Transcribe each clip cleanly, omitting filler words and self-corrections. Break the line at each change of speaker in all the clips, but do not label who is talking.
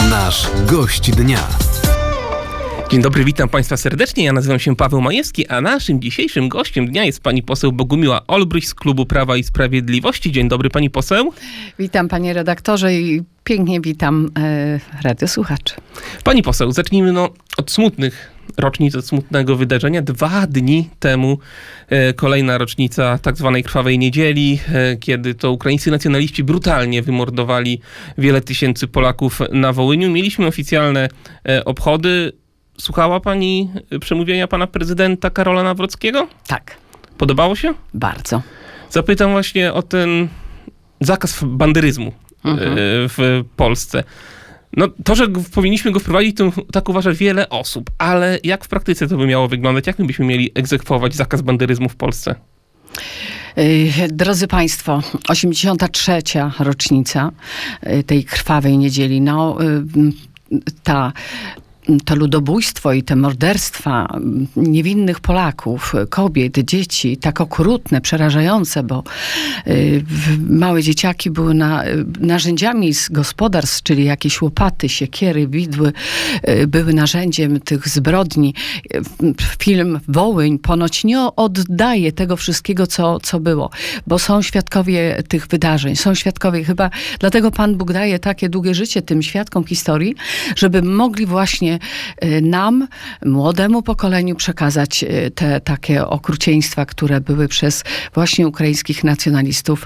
Nasz gość dnia.
Dzień dobry, witam Państwa serdecznie. Ja nazywam się Paweł Majewski, a naszym dzisiejszym gościem dnia jest pani poseł Bogumiła Olbrych z klubu Prawa i Sprawiedliwości. Dzień dobry, pani poseł.
Witam, panie redaktorze, i pięknie witam radiosłuchaczy.
Pani poseł, zacznijmy od smutnych rocznic, od smutnego wydarzenia. 2 dni temu kolejna rocznica tak zwanej Krwawej Niedzieli, kiedy to ukraińscy nacjonaliści brutalnie wymordowali wiele tysięcy Polaków na Wołyniu. Mieliśmy oficjalne obchody. Słuchała pani przemówienia pana prezydenta Karola Nawrockiego?
Tak.
Podobało się?
Bardzo.
Zapytam właśnie o ten zakaz banderyzmu w Polsce. No to, że powinniśmy go wprowadzić, to tak uważa wiele osób, ale jak w praktyce to by miało wyglądać? Jak my byśmy mieli egzekwować zakaz banderyzmu w Polsce?
Drodzy Państwo, 83. rocznica tej Krwawej Niedzieli. To ludobójstwo i te morderstwa niewinnych Polaków, kobiet, dzieci, tak okrutne, przerażające, bo małe dzieciaki były narzędziami z gospodarstw, czyli jakieś łopaty, siekiery, widły, były narzędziem tych zbrodni. Film Wołyń ponoć nie oddaje tego wszystkiego, co było, bo są świadkowie tych wydarzeń, są świadkowie, chyba dlatego Pan Bóg daje takie długie życie tym świadkom historii, żeby mogli właśnie nam, młodemu pokoleniu przekazać te takie okrucieństwa, które były przez właśnie ukraińskich nacjonalistów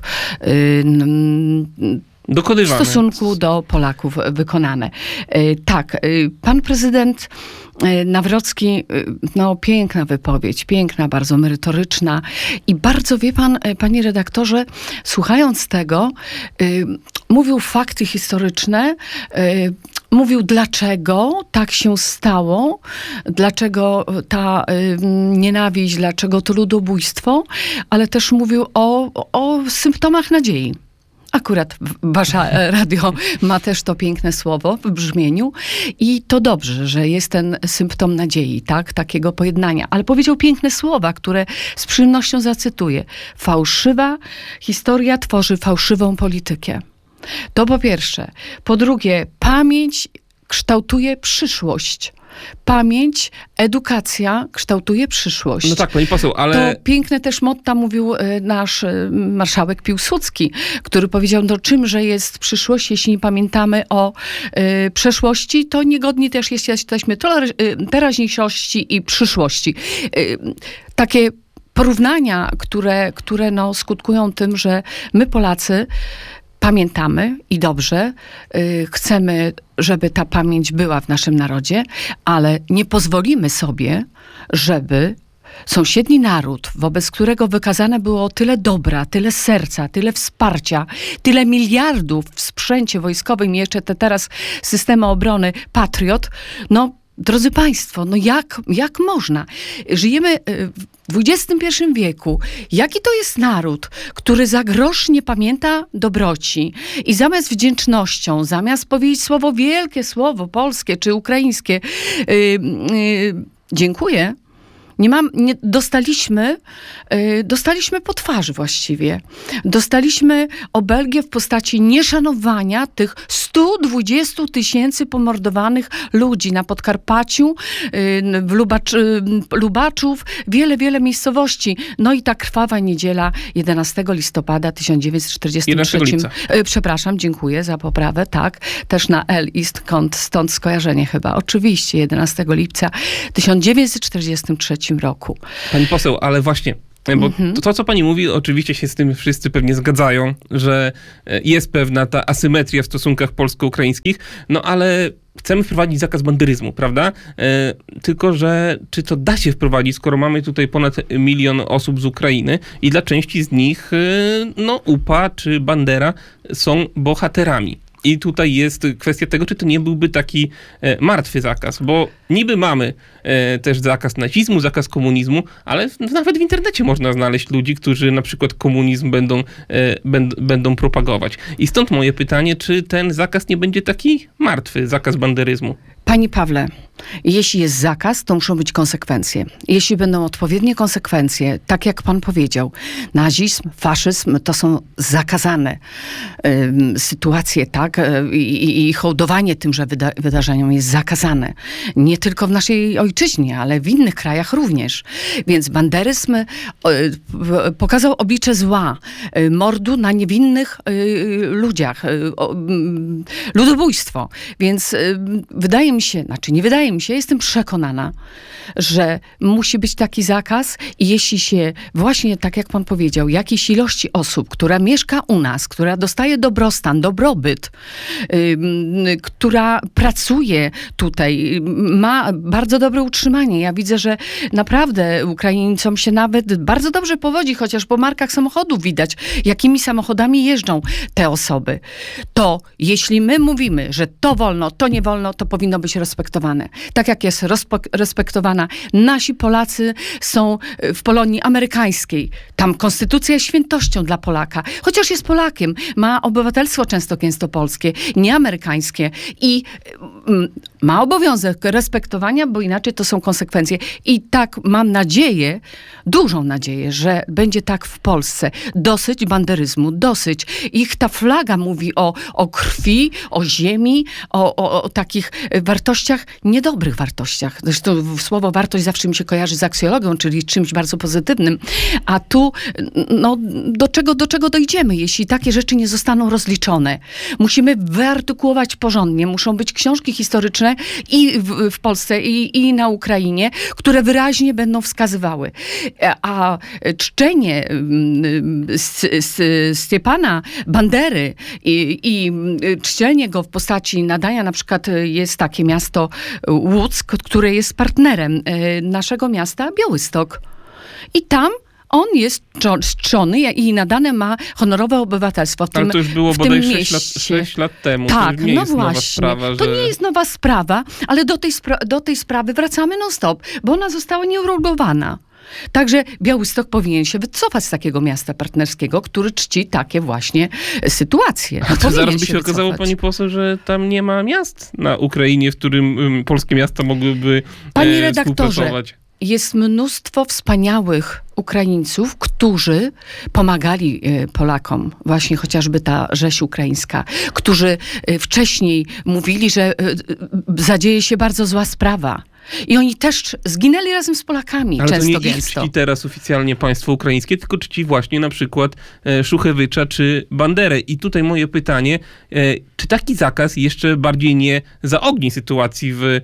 w stosunku do Polaków wykonane. Tak, pan prezydent Nawrocki, piękna wypowiedź, piękna, bardzo merytoryczna i bardzo, wie pan, panie redaktorze, słuchając tego, mówił fakty historyczne, mówił, dlaczego tak się stało, dlaczego ta nienawiść, dlaczego to ludobójstwo, ale też mówił o symptomach nadziei. Akurat wasze radio ma też to piękne słowo w brzmieniu i to dobrze, że jest ten symptom nadziei, tak? Takiego pojednania. Ale powiedział piękne słowa, które z przyjemnością zacytuję. Fałszywa historia tworzy fałszywą politykę. To po pierwsze. Po drugie, pamięć kształtuje przyszłość. Pamięć, edukacja kształtuje przyszłość.
No tak, pani poseł, ale...
To piękne też motta mówił nasz marszałek Piłsudski, który powiedział, czymże jest przyszłość, jeśli nie pamiętamy o przeszłości, to niegodni też jesteśmy teraźniejszości i przyszłości. Takie porównania, które skutkują tym, że my Polacy pamiętamy i dobrze, chcemy, żeby ta pamięć była w naszym narodzie, ale nie pozwolimy sobie, żeby sąsiedni naród, wobec którego wykazane było tyle dobra, tyle serca, tyle wsparcia, tyle miliardów w sprzęcie wojskowym i jeszcze teraz systemy obrony Patriot, drodzy Państwo, jak można? Żyjemy w XXI wieku. Jaki to jest naród, który za grosz nie pamięta dobroci i zamiast wdzięcznością, zamiast powiedzieć słowo, wielkie słowo polskie czy ukraińskie, dziękuję, dostaliśmy po twarzy właściwie. Dostaliśmy obelgę w postaci nieszanowania tych 120 000 pomordowanych ludzi na Podkarpaciu, Lubaczów, wiele miejscowości. I ta Krwawa Niedziela 11 listopada 1943. Przepraszam, dziękuję za poprawę, tak. Też na L i stąd skojarzenie chyba. Oczywiście 11 lipca 1943 roku.
Pani poseł, ale właśnie, bo to, co pani mówi, oczywiście się z tym wszyscy pewnie zgadzają, że jest pewna ta asymetria w stosunkach polsko-ukraińskich, ale chcemy wprowadzić zakaz banderyzmu, prawda? Tylko, że czy to da się wprowadzić, skoro mamy tutaj ponad 1 milion osób z Ukrainy i dla części z nich UPA czy Bandera są bohaterami. I tutaj jest kwestia tego, czy to nie byłby taki martwy zakaz, bo niby mamy też zakaz nazizmu, zakaz komunizmu, ale nawet w internecie można znaleźć ludzi, którzy na przykład komunizm będą propagować. I stąd moje pytanie, czy ten zakaz nie będzie taki martwy, zakaz banderyzmu?
Panie Pawle, Jeśli jest zakaz, to muszą być konsekwencje. Jeśli będą odpowiednie konsekwencje, tak jak pan powiedział, nazizm, faszyzm to są zakazane sytuacje, tak? I hołdowanie tymże wydarzeniom jest zakazane. Nie tylko w naszej ojczyźnie, ale w innych krajach również. Więc banderyzm pokazał oblicze zła, mordu na niewinnych ludziach, ludobójstwo. Więc wydaje mi się, jestem przekonana, że musi być taki zakaz i jeśli się właśnie, tak jak pan powiedział, jakiejś ilości osób, która mieszka u nas, która dostaje dobrostan, dobrobyt, która pracuje tutaj, ma bardzo dobre utrzymanie. Ja widzę, że naprawdę Ukraińcom się nawet bardzo dobrze powodzi, chociaż po markach samochodów widać, jakimi samochodami jeżdżą te osoby. To jeśli my mówimy, że to wolno, to nie wolno, to powinno być respektowane. Tak jak jest respektowana. Nasi Polacy są w Polonii amerykańskiej. Tam konstytucja jest świętością dla Polaka. Chociaż jest Polakiem, ma obywatelstwo często polskie, nie amerykańskie i ma obowiązek respektowania, bo inaczej to są konsekwencje. I tak mam nadzieję, dużą nadzieję, że będzie tak w Polsce. Dosyć banderyzmu, dosyć. Ich ta flaga mówi o krwi, o ziemi, o takich wartościach, niedobrych wartościach. Zresztą słowo wartość zawsze mi się kojarzy z aksjologią, czyli czymś bardzo pozytywnym. A tu, no, do czego dojdziemy, jeśli takie rzeczy nie zostaną rozliczone? Musimy wyartykułować porządnie. Muszą być książki historyczne i w Polsce, i na Ukrainie, które wyraźnie będą wskazywały. A czczenie Stepana Bandery i czczenie go w postaci nadania, na przykład jest takie miasto Łuck, które jest partnerem naszego miasta Białystok. I tam on jest czczony i nadane ma honorowe obywatelstwo.
Ale to już było bodaj 6 lat temu.
Tak,
to nie
no
jest
właśnie.
Nowa sprawa,
to nie jest nowa sprawa, ale do tej sprawy wracamy non-stop, bo ona została nieuregulowana. Także Białystok powinien się wycofać z takiego miasta partnerskiego, który czci takie właśnie sytuacje.
A to zaraz by się okazało, pani poseł, że tam nie ma miast na Ukrainie, w którym polskie miasta mogłyby
Panie redaktorze,
współpracować.
Jest mnóstwo wspaniałych Ukraińców, którzy pomagali Polakom, właśnie chociażby ta rzeź ukraińska, którzy wcześniej mówili, że zadzieje się bardzo zła sprawa. I oni też zginęli razem z Polakami,
ale
często
to nie ich
gęsto.
czci teraz oficjalnie państwo ukraińskie, tylko czci właśnie na przykład Szuchewycza czy Banderę. I tutaj moje pytanie, czy taki zakaz jeszcze bardziej nie zaogni sytuacji w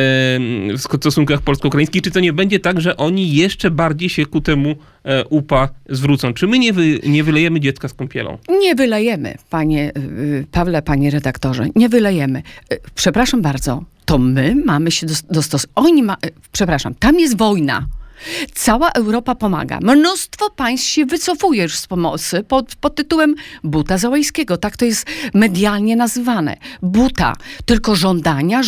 stosunkach polsko-ukraińskich? Czy to nie będzie tak, że oni jeszcze bardziej się ku temu UPA zwrócą? Czy my nie wylejemy dziecka z kąpielą?
Nie wylejemy, panie Pawle, panie redaktorze, nie wylejemy. Przepraszam bardzo. To my mamy się dostosować. Tam jest wojna. Cała Europa pomaga. Mnóstwo państw się wycofuje już z pomocy pod tytułem buta Załęskiego. Tak to jest medialnie nazywane. Buta. Tylko żądania,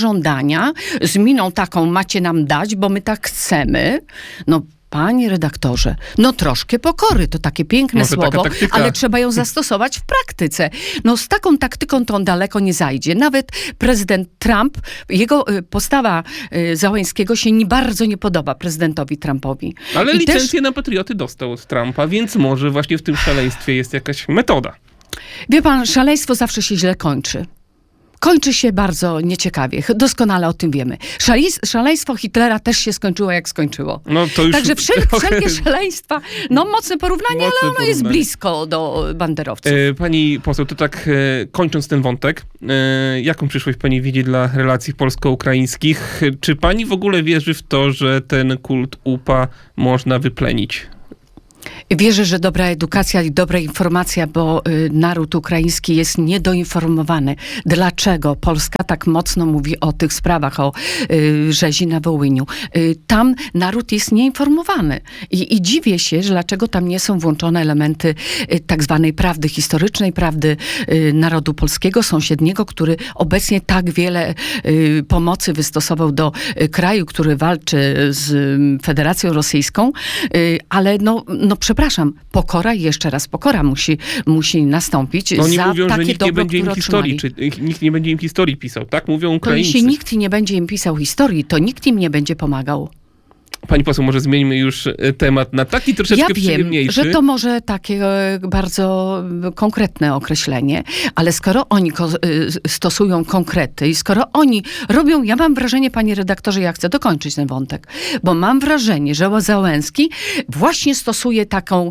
z miną taką macie nam dać, bo my tak chcemy. No, panie redaktorze, no troszkę pokory, to takie piękne słowo, ale trzeba ją zastosować w praktyce. No z taką taktyką to on daleko nie zajdzie. Nawet prezydent Trump, jego postawa Załęskiego się bardzo nie podoba prezydentowi Trumpowi.
Ale licencję na patrioty dostał od Trumpa, więc może właśnie w tym szaleństwie jest jakaś metoda.
Wie pan, szaleństwo zawsze się źle kończy. Kończy się bardzo nieciekawie. Doskonale o tym wiemy. Szaleństwo Hitlera też się skończyło, jak skończyło.
No to już
także wszelkie szaleństwa, no mocne porównanie, ale ono jest blisko do banderowców.
Pani poseł, to tak kończąc ten wątek, jaką przyszłość pani widzi dla relacji polsko-ukraińskich? Czy pani w ogóle wierzy w to, że ten kult UPA można wyplenić?
Wierzę, że dobra edukacja i dobra informacja, bo naród ukraiński jest niedoinformowany. Dlaczego Polska tak mocno mówi o tych sprawach, o rzezi na Wołyniu? Tam naród jest nieinformowany. I dziwię się, że dlaczego tam nie są włączone elementy tak zwanej prawdy historycznej, prawdy narodu polskiego, sąsiedniego, który obecnie tak wiele pomocy wystosował do kraju, który walczy z Federacją Rosyjską. Ale no przepraszam przepraszam, pokora i jeszcze raz pokora musi nastąpić
Oni
za
mówią,
takie
że nikt
dobro,
nie będzie im
które
historii,
otrzymali.
nikt nie będzie im historii pisał. Tak mówią
To
Ukraińcy.
jeśli nikt nie będzie im pisał historii, to nikt im nie będzie pomagał.
Pani poseł, może zmieńmy już temat na taki troszeczkę
Ja wiem,
przyjemniejszy.
że to może takie bardzo konkretne określenie, ale skoro oni stosują konkrety i skoro oni robią, ja mam wrażenie, panie redaktorze, ja chcę dokończyć ten wątek, bo mam wrażenie, że Załęski właśnie stosuje taką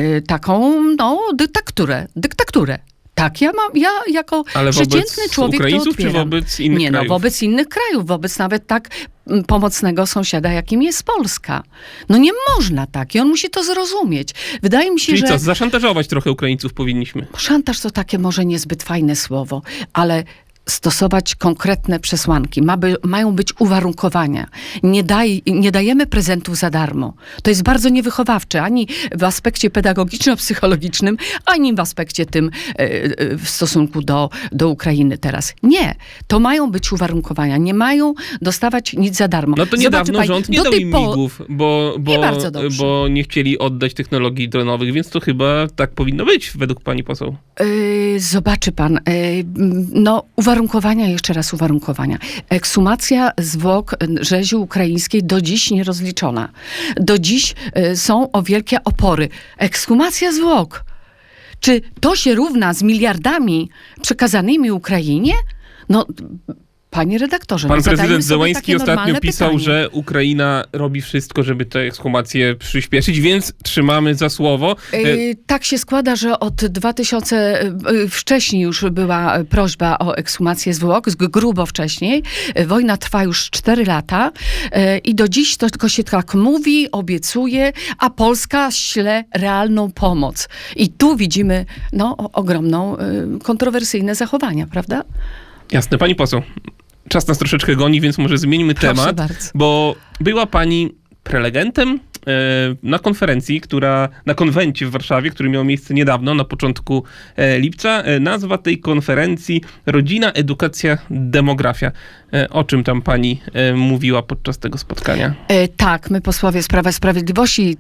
dyktaturę. Tak, ja jako
Ale
przeciętny
wobec
człowiek to
Ukraińców czy
odbieram.
wobec innych krajów?
Wobec innych krajów, wobec nawet tak pomocnego sąsiada, jakim jest Polska. No nie można tak i on musi to zrozumieć. Wydaje mi się,
Czyli
że
co, zaszantażować trochę Ukraińców powinniśmy?
szantaż to takie może niezbyt fajne słowo, ale stosować konkretne przesłanki. Mają być uwarunkowania. Nie dajemy prezentów za darmo. To jest bardzo niewychowawcze, ani w aspekcie pedagogiczno-psychologicznym, ani w aspekcie tym w stosunku do Ukrainy teraz. Nie. To mają być uwarunkowania. Nie mają dostawać nic za darmo.
No to niedawno rząd nie dał im migów, bo nie chcieli oddać technologii dronowych, więc to chyba tak powinno być, według pani poseł.
Zobaczy pan, uwarunkowania, jeszcze raz uwarunkowania. Ekshumacja zwłok rzezi ukraińskiej do dziś nierozliczona. Do dziś są o wielkie opory. Ekshumacja zwłok. Czy to się równa z miliardami przekazanymi Ukrainie? No, panie redaktorze,
Pan prezydent
sobie
Zełański
takie
ostatnio
normalne
pisał,
pytanie.
że Ukraina robi wszystko, żeby tę ekshumację przyspieszyć, więc trzymamy za słowo.
Tak się składa, że od 2000, wcześniej już była prośba o ekshumację zwłok, grubo wcześniej. Wojna trwa już 4 lata i do dziś to tylko się tak mówi, obiecuje, a Polska śle realną pomoc. I tu widzimy ogromną, kontrowersyjne zachowania, prawda? Jasne.
Pani poseł, czas nas troszeczkę goni, więc może zmieńmy temat,
bardzo.
Bo była pani prelegentem na konferencji, na konwencie w Warszawie, który miał miejsce niedawno, na początku lipca. Nazwa tej konferencji Rodzina, Edukacja, Demografia. O czym tam pani mówiła podczas tego spotkania?
Tak, my posłowie Prawa i Sprawiedliwości,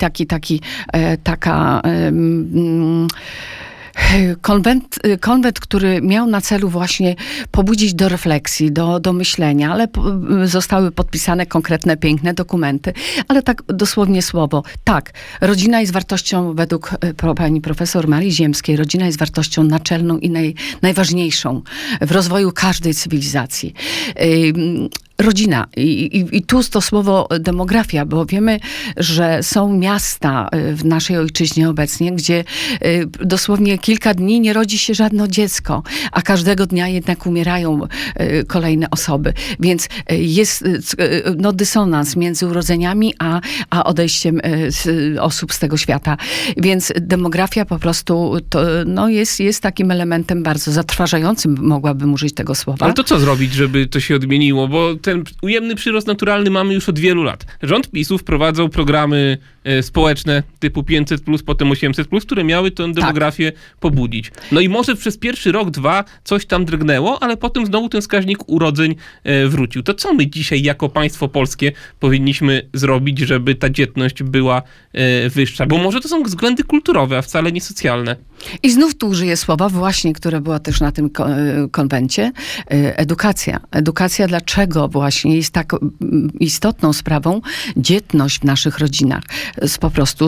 taka konwent, który miał na celu właśnie pobudzić do refleksji, do myślenia, ale zostały podpisane konkretne, piękne dokumenty, ale tak dosłownie słowo. Tak, rodzina jest wartością, według pani profesor Marii Ziemskiej, rodzina jest wartością naczelną i najważniejszą w rozwoju każdej cywilizacji. Rodzina. I tu to słowo demografia, bo wiemy, że są miasta w naszej ojczyźnie obecnie, gdzie dosłownie kilka dni nie rodzi się żadne dziecko, a każdego dnia jednak umierają kolejne osoby. Więc jest dysonans między urodzeniami a odejściem osób z tego świata. Więc demografia po prostu jest takim elementem bardzo zatrważającym, mogłabym użyć tego słowa.
Ale to co zrobić, żeby to się odmieniło? Bo ten ujemny przyrost naturalny mamy już od wielu lat. Rząd PiS-u wprowadzał programy społeczne typu 500+, potem 800+, które miały tę demografię pobudzić. No i może przez pierwszy rok, 2 coś tam drgnęło, ale potem znowu ten wskaźnik urodzeń wrócił. To co my dzisiaj jako państwo polskie powinniśmy zrobić, żeby ta dzietność była wyższa? Bo może to są względy kulturowe, a wcale nie socjalne.
I znów tu użyję słowa właśnie, które była też na tym konwencie. Edukacja. Edukacja, dlaczego właśnie jest tak istotną sprawą dzietność w naszych rodzinach. Po prostu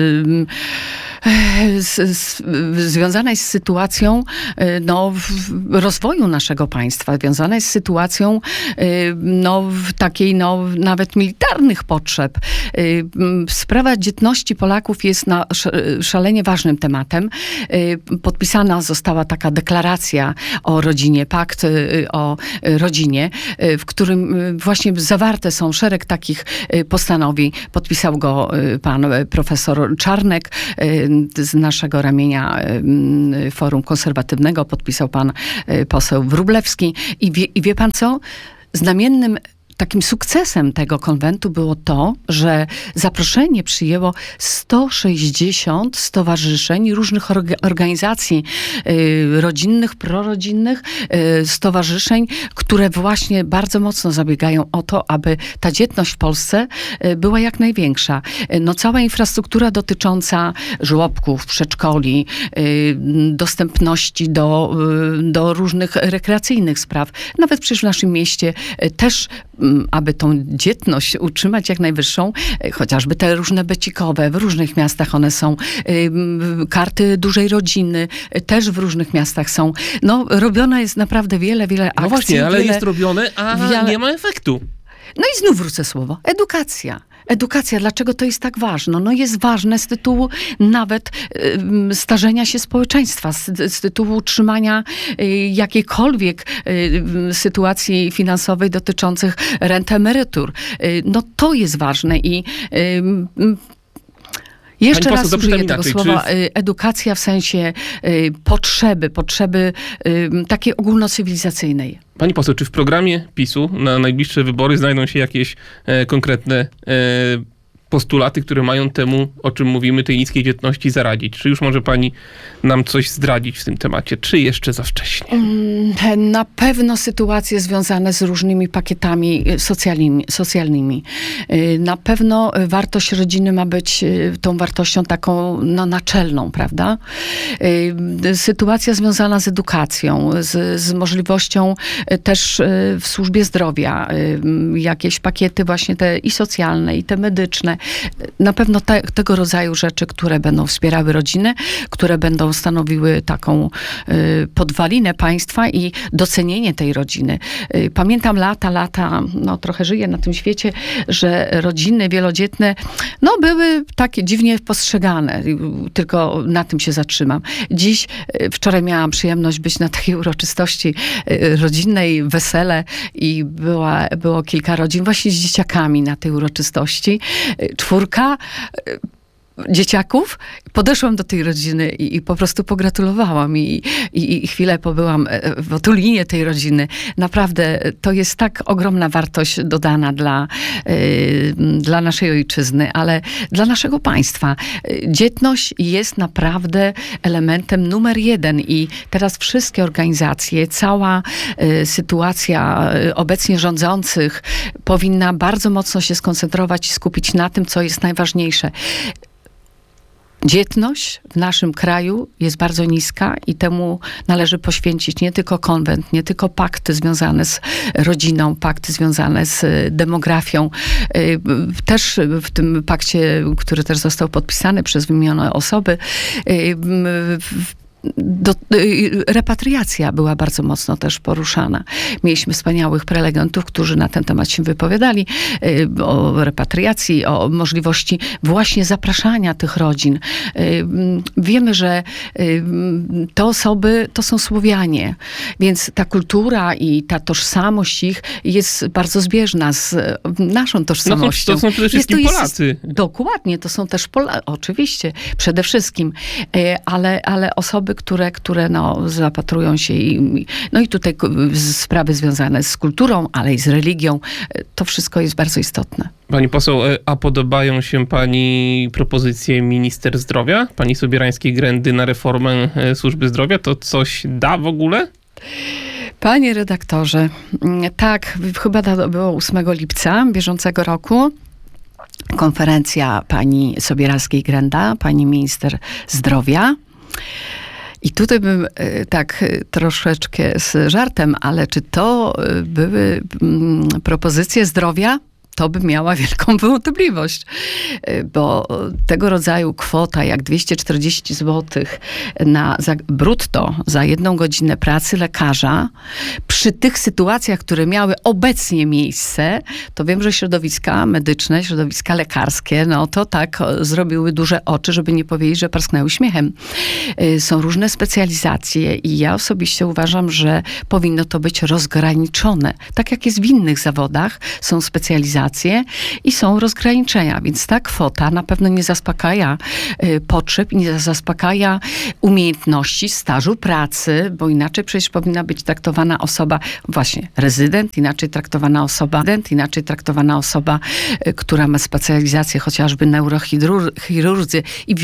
związana jest z sytuacją rozwoju naszego państwa, związana jest z sytuacją takiej nawet militarnych potrzeb. Sprawa dzietności Polaków jest szalenie ważnym tematem. Podpisana została taka deklaracja o rodzinie, pakt o rodzinie, w którym właśnie zawarte są szereg takich postanowień. Podpisał go pan profesor Czarnek z naszego ramienia Forum Konserwatywnego, podpisał pan poseł Wróblewski. I wie pan co? Znamiennym takim sukcesem tego konwentu było to, że zaproszenie przyjęło 160 stowarzyszeń, różnych organizacji rodzinnych, prorodzinnych, stowarzyszeń, które właśnie bardzo mocno zabiegają o to, aby ta dzietność w Polsce była jak największa. No, cała infrastruktura dotycząca żłobków, przedszkoli, dostępności do różnych rekreacyjnych spraw. Nawet przecież w naszym mieście też, aby tą dzietność utrzymać jak najwyższą, chociażby te różne becikowe, w różnych miastach one są, karty dużej rodziny też w różnych miastach są. No, robione jest naprawdę wiele akcji.
No właśnie, ale jest robione, a nie ma efektu.
No i znów wrócę słowo. Edukacja. Edukacja, dlaczego to jest tak ważne? No jest ważne z tytułu nawet starzenia się społeczeństwa, z tytułu utrzymania jakiejkolwiek sytuacji finansowej dotyczących rent, emerytur. No to jest ważne i jeszcze raz użyję tego słowa, edukacja w sensie potrzeby takiej ogólnocywilizacyjnej.
Pani poseł, czy w programie PiS-u na najbliższe wybory znajdą się jakieś konkretne postulaty, które mają temu, o czym mówimy, tej niskiej dzietności zaradzić? Czy już może pani nam coś zdradzić w tym temacie? Czy jeszcze za wcześnie?
Na pewno sytuacje związane z różnymi pakietami socjalnymi. Na pewno wartość rodziny ma być tą wartością taką naczelną, prawda? Sytuacja związana z edukacją, z możliwością też w służbie zdrowia, jakieś pakiety właśnie te i socjalne, i te medyczne. Na pewno tego rodzaju rzeczy, które będą wspierały rodziny, które będą stanowiły taką podwalinę państwa i docenienie tej rodziny. Pamiętam lata, no trochę żyję na tym świecie, że rodziny wielodzietne, no były takie dziwnie postrzegane. Tylko na tym się zatrzymam. Wczoraj miałam przyjemność być na takiej uroczystości rodzinnej, wesele i było kilka rodzin właśnie z dzieciakami na tej uroczystości. 4 dzieciaków. Podeszłam do tej rodziny i po prostu pogratulowałam i chwilę pobyłam w otulinie tej rodziny. Naprawdę to jest tak ogromna wartość dodana dla naszej ojczyzny, ale dla naszego państwa. Dzietność jest naprawdę elementem numer 1 i teraz wszystkie organizacje, cała sytuacja obecnie rządzących powinna bardzo mocno się skoncentrować i skupić na tym, co jest najważniejsze. Dzietność w naszym kraju jest bardzo niska i temu należy poświęcić nie tylko konwent, nie tylko pakty związane z rodziną, pakty związane z demografią. Też w tym pakcie, który też został podpisany przez wymienione osoby, repatriacja była bardzo mocno też poruszana. Mieliśmy wspaniałych prelegentów, którzy na ten temat się wypowiadali, o repatriacji, o możliwości właśnie zapraszania tych rodzin. Wiemy, że te osoby to są Słowianie, więc ta kultura i ta tożsamość ich jest bardzo zbieżna z naszą tożsamością.
No to są przede wszystkim Polacy.
Dokładnie, to są też Polacy, oczywiście, przede wszystkim, ale osoby, które no, zapatrują się i tutaj sprawy związane z kulturą, ale i z religią, to wszystko jest bardzo istotne.
Pani poseł, a podobają się pani propozycje minister zdrowia, pani Sobierańskiej-Grędy na reformę służby zdrowia? To coś da w ogóle?
Panie redaktorze, tak, chyba to było 8 lipca bieżącego roku. Konferencja pani Sobieralskiej-Grenda, pani minister zdrowia. I tutaj bym tak troszeczkę z żartem, ale czy to były propozycje zdrowia? To by miała wielką wątpliwość, bo tego rodzaju kwota jak 240 zł brutto za 1 godzinę pracy lekarza, przy tych sytuacjach, które miały obecnie miejsce, to wiem, że środowiska medyczne, środowiska lekarskie, no to tak zrobiły duże oczy, żeby nie powiedzieć, że parsknęły śmiechem. Są różne specjalizacje i ja osobiście uważam, że powinno to być rozgraniczone. Tak jak jest w innych zawodach, są specjalizacje, specjalizacje i są rozgraniczenia, więc ta kwota na pewno nie zaspokaja potrzeb i nie zaspokaja umiejętności, stażu pracy, bo inaczej przecież powinna być traktowana osoba, właśnie rezydent, inaczej traktowana osoba, która ma specjalizację chociażby neurochirurdzy i